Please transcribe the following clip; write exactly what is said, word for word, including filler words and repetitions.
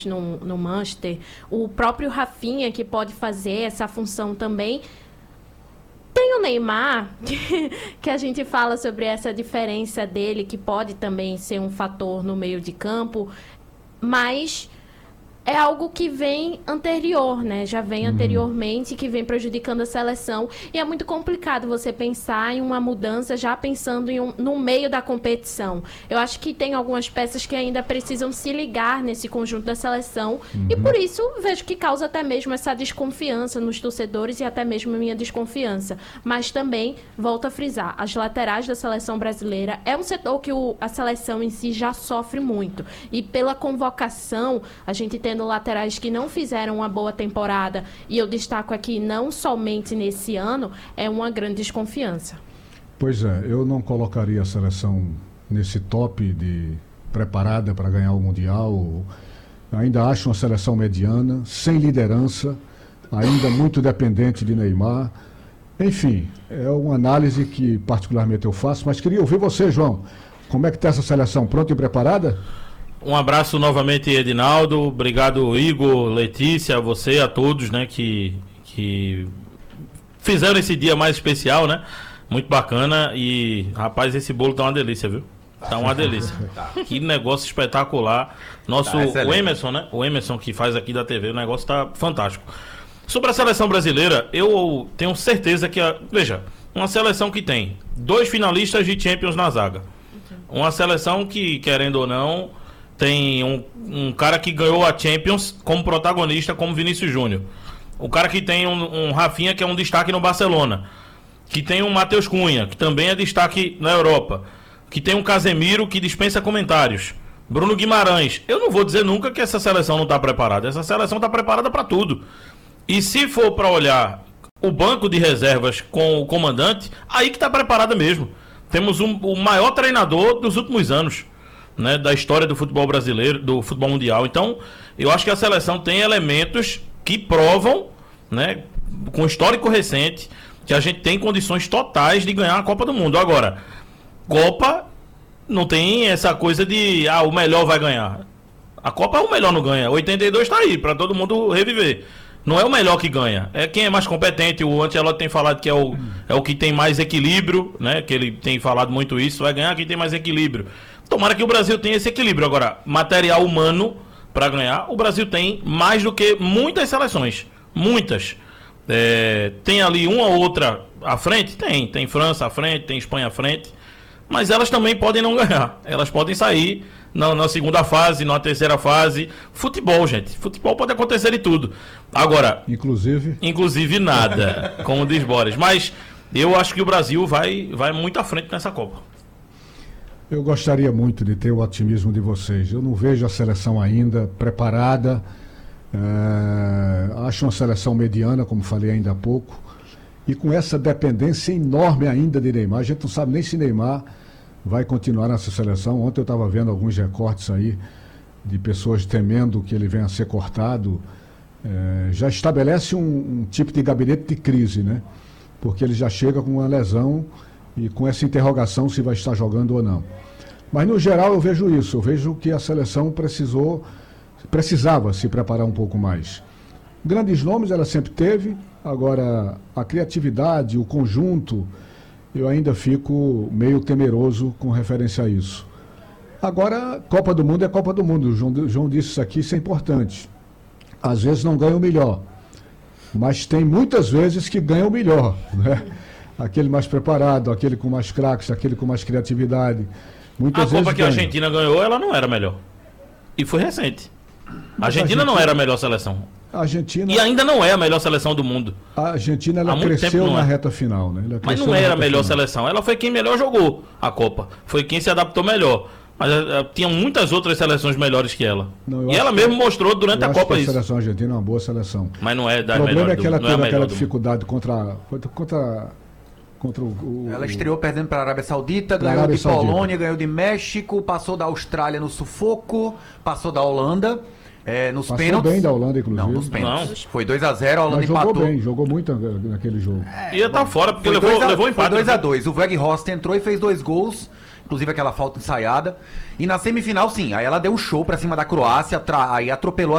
no, no Manchester, o próprio Rafinha, que pode fazer essa função também. Tem o Neymar, que, que a gente fala sobre essa diferença dele, que pode também ser um fator no meio de campo, mas é algo que vem anterior, né? Já vem uhum. anteriormente, que vem prejudicando a seleção. E é muito complicado você pensar em uma mudança já pensando em um, no meio da competição. Eu acho que tem algumas peças que ainda precisam se ligar nesse conjunto da seleção. Uhum. E por isso vejo que causa até mesmo essa desconfiança nos torcedores e até mesmo a minha desconfiança. Mas também, volto a frisar, as laterais da seleção brasileira é um setor que o, a seleção em si já sofre muito. E pela convocação, a gente tem tendo laterais que não fizeram uma boa temporada, e eu destaco aqui não somente nesse ano, é uma grande desconfiança. Pois é, eu não colocaria a seleção nesse top de preparada para ganhar o Mundial. Ainda acho uma seleção mediana, sem liderança, ainda muito dependente de Neymar. Enfim, é uma análise que particularmente eu faço, mas queria ouvir você, João. Como é que está essa seleção? Pronta e preparada? Um abraço novamente, Edinaldo. Obrigado, Igor, Letícia, a você, a todos, né, que, que fizeram esse dia mais especial, né? Muito bacana. E, rapaz, esse bolo tá uma delícia, viu? Tá uma delícia. Que negócio espetacular. Nosso, tá, o Emerson, né? O Emerson que faz aqui da T V, o negócio tá fantástico. Sobre a seleção brasileira, eu tenho certeza que, a, veja, uma seleção que tem dois finalistas de Champions na zaga. Uma seleção que, querendo ou não, tem um, um cara que ganhou a Champions como protagonista, como Vinícius Júnior. O cara que tem um, um Rafinha, que é um destaque no Barcelona. Que tem um Matheus Cunha, que também é destaque na Europa. Que tem um Casemiro, que dispensa comentários. Bruno Guimarães. Eu não vou dizer nunca que essa seleção não está preparada. Essa seleção está preparada para tudo. E se for para olhar o banco de reservas com o comandante, aí que está preparada mesmo. Temos um, o maior treinador dos últimos anos, né, da história do futebol brasileiro, do futebol mundial. Então, eu acho que a seleção tem elementos que provam, né, com histórico recente, que a gente tem condições totais de ganhar a Copa do Mundo. Agora, Copa não tem essa coisa de, ah, o melhor vai ganhar. A Copa o melhor não ganha. oitenta e dois tá aí, para todo mundo reviver. Não é o melhor que ganha, é quem é mais competente. O Ancelotti tem falado que é o, é o que tem mais equilíbrio, né, que ele tem falado muito isso, vai ganhar quem tem mais equilíbrio. Tomara que o Brasil tenha esse equilíbrio. Agora, material humano para ganhar, o Brasil tem mais do que muitas seleções. Muitas. É, tem ali uma ou outra à frente? Tem. Tem França à frente, tem Espanha à frente. Mas elas também podem não ganhar. Elas podem sair na, na segunda fase, na terceira fase. Futebol, gente. Futebol pode acontecer de tudo. Agora... Inclusive? Inclusive nada, como diz Boris. Mas eu acho que o Brasil vai, vai muito à frente nessa Copa. Eu gostaria muito de ter o otimismo de vocês. Eu não vejo a seleção ainda preparada. É, acho uma seleção mediana, como falei ainda há pouco. E com essa dependência enorme ainda de Neymar. A gente não sabe nem se Neymar vai continuar nessa seleção. Ontem eu estava vendo alguns recortes aí de pessoas temendo que ele venha a ser cortado. É, já estabelece um, um tipo de gabinete de crise, né? Porque ele já chega com uma lesão e com essa interrogação se vai estar jogando ou não. Mas no geral eu vejo isso, eu vejo que a seleção precisou, precisava se preparar um pouco mais. Grandes nomes ela sempre teve, agora a criatividade, o conjunto, eu ainda fico meio temeroso com referência a isso. Agora, Copa do Mundo é Copa do Mundo, o João, João disse isso aqui, isso é importante. Às vezes não ganha o melhor, mas tem muitas vezes que ganha o melhor, né? Aquele mais preparado, aquele com mais craques, aquele com mais criatividade. Muitas a vezes Copa que ganha. A Argentina ganhou, ela não era melhor. E foi recente. A Argentina, a Argentina não era a melhor seleção. A Argentina... E ainda não é a melhor seleção do mundo. A Argentina ela cresceu na é. reta final, né? Ela Mas não era a melhor final. Seleção. Ela foi quem melhor jogou a Copa. Foi quem se adaptou melhor. Mas uh, tinha muitas outras seleções melhores que ela. Não, e ela mesmo mostrou durante a Copa isso. A seleção argentina é uma boa seleção. Mas não é da melhor. O problema melhor é que ela do, teve é aquela dificuldade contra, contra, contra o, o... Ela estreou perdendo para a Arábia Saudita, ganhou Arábia de Saudita. Polônia, ganhou de México, passou da Austrália no sufoco, passou da Holanda. É, nos Passou pênaltis. bem da Holanda, inclusive. Não, nos pênaltis. Foi dois a zero, a Holanda Mas jogou empatou. bem, jogou muito naquele jogo. É, Ia estar tá fora, porque levou, a, levou empate. Foi dois a dois. O Weghorst entrou e fez dois gols, inclusive aquela falta ensaiada. E na semifinal, sim, aí ela deu um show pra cima da Croácia, tra... aí atropelou a